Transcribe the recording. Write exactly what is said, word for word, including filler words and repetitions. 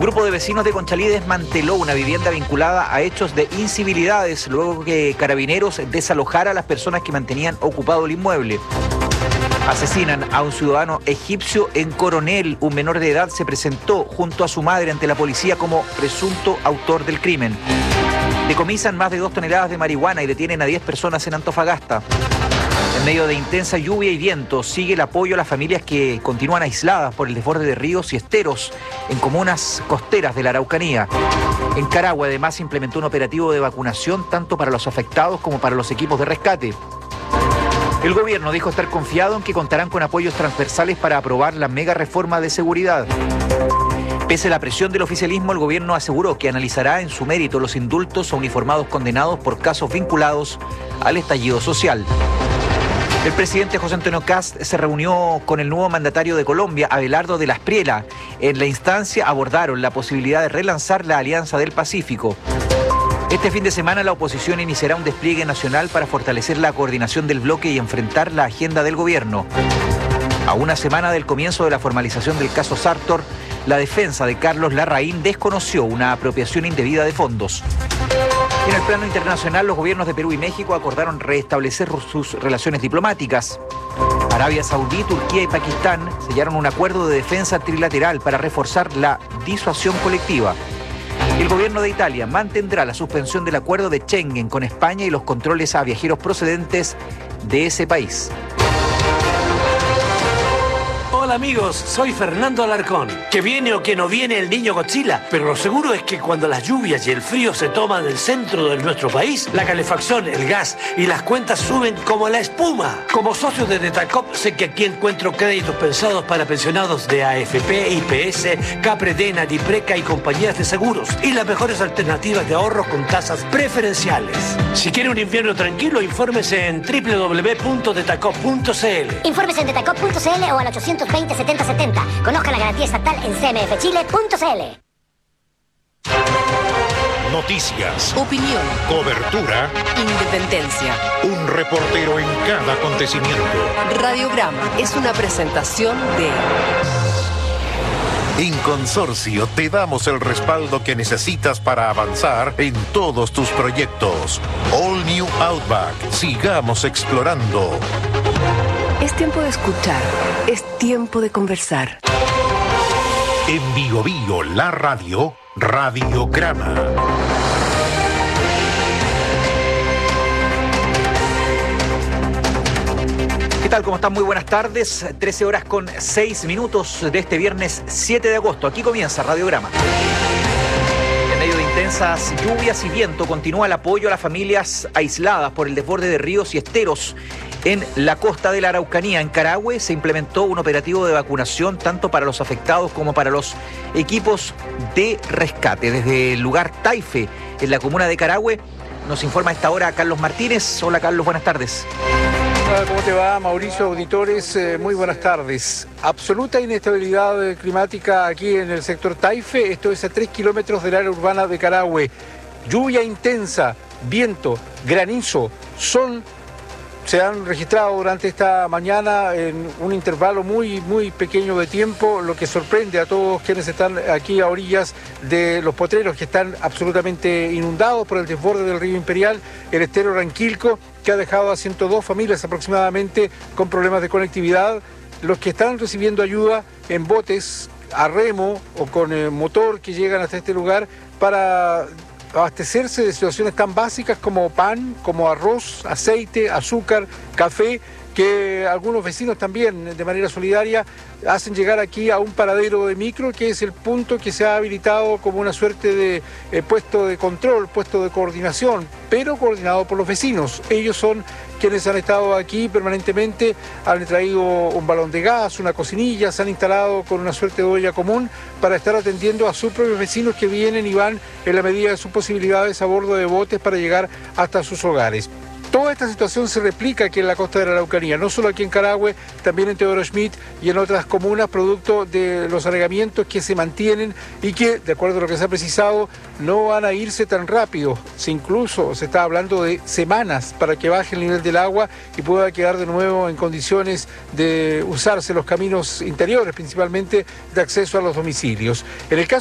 grupo de vecinos de Conchalí desmanteló una vivienda vinculada a hechos de incivilidades luego que Carabineros desalojara a las personas que mantenían ocupado el inmueble. Asesinan a un ciudadano egipcio en Coronel. Un menor de edad se presentó junto a su madre ante la policía como presunto autor del crimen. Decomisan más de dos toneladas de marihuana y detienen a diez personas en Antofagasta. En medio de intensa lluvia y viento, sigue el apoyo a las familias que continúan aisladas por el desborde de ríos y esteros en comunas costeras de la Araucanía. En Carahue, además, se implementó un operativo de vacunación tanto para los afectados como para los equipos de rescate. El gobierno dijo estar confiado en que contarán con apoyos transversales para aprobar la mega reforma de seguridad. Pese a la presión del oficialismo, el gobierno aseguró que analizará en su mérito los indultos a uniformados condenados por casos vinculados al estallido social. El presidente José Antonio Kast se reunió con el nuevo mandatario de Colombia, Abelardo de la Espriella. En la instancia abordaron la posibilidad de relanzar la Alianza del Pacífico. Este fin de semana la oposición iniciará un despliegue nacional para fortalecer la coordinación del bloque y enfrentar la agenda del gobierno. A una semana del comienzo de la formalización del caso Sartor, la defensa de Carlos Larraín desconoció una apropiación indebida de fondos. En el plano internacional, los gobiernos de Perú y México acordaron restablecer sus relaciones diplomáticas. Arabia Saudí, Turquía y Pakistán sellaron un acuerdo de defensa trilateral para reforzar la disuasión colectiva. El gobierno de Italia mantendrá la suspensión del acuerdo de Schengen con España y los controles a viajeros procedentes de ese país. Hola amigos, soy Fernando Alarcón. Que viene o que no viene el niño Godzilla, pero lo seguro es que cuando las lluvias y el frío se toman el centro de nuestro país, la calefacción, el gas y las cuentas suben como la espuma. Como socio de Detacop, sé que aquí encuentro créditos pensados para pensionados de A F P, I P S, Capredena, Dipreca y compañías de seguros, y las mejores alternativas de ahorro con tasas preferenciales. Si quiere un invierno tranquilo, infórmese en doble u doble u doble u punto detacop punto c l. Infórmese en detacop punto c l o al ochocientos veinte setenta setenta. Conozca la garantía estatal en c m f chile punto c l. Noticias, opinión, cobertura, independencia. Un reportero en cada acontecimiento. Radiograma es una presentación de... En Consorcio te damos el respaldo que necesitas para avanzar en todos tus proyectos. All New Outback. Sigamos explorando. Es tiempo de escuchar. Es tiempo de conversar. En Bio Bio, la radio, Radiograma. ¿Qué tal? ¿Cómo están? Muy buenas tardes. trece horas con seis minutos de este viernes siete de agosto. Aquí comienza Radiograma. En medio de intensas lluvias y viento continúa el apoyo a las familias aisladas por el desborde de ríos y esteros en la costa de la Araucanía. En Carahue se implementó un operativo de vacunación tanto para los afectados como para los equipos de rescate. Desde el lugar Taife, en la comuna de Carahue, nos informa a esta hora Carlos Martínez. Hola Carlos, buenas tardes. Hola, ¿cómo te va, Mauricio, auditores? Eh, muy buenas tardes. Absoluta inestabilidad climática aquí en el sector Taife. Esto es a tres kilómetros del área urbana de Carahue. Lluvia intensa, viento, granizo, sol. Se han registrado durante esta mañana en un intervalo muy, muy pequeño de tiempo, lo que sorprende a todos quienes están aquí a orillas de los potreros que están absolutamente inundados por el desborde del río Imperial, el estero Ranquilco, que ha dejado a ciento dos familias aproximadamente con problemas de conectividad. Los que están recibiendo ayuda en botes a remo o con eh, motor que llegan hasta este lugar para abastecerse de situaciones tan básicas como pan, como arroz, aceite, azúcar, café, que algunos vecinos también de manera solidaria hacen llegar aquí a un paradero de micro, que es el punto que se ha habilitado como una suerte de eh, puesto de control, puesto de coordinación, pero coordinado por los vecinos. Ellos son quienes han estado aquí permanentemente, han traído un balón de gas, una cocinilla, se han instalado con una suerte de olla común para estar atendiendo a sus propios vecinos que vienen y van en la medida de sus posibilidades a bordo de botes para llegar hasta sus hogares. Toda esta situación se replica aquí en la costa de la Araucanía, no solo aquí en Carahue, también en Teodoro Schmidt y en otras comunas, producto de los alargamientos que se mantienen y que, de acuerdo a lo que se ha precisado, no van a irse tan rápido. Se incluso se está hablando de semanas para que baje el nivel del agua y pueda quedar de nuevo en condiciones de usarse los caminos interiores, principalmente de acceso a los domicilios. En el caso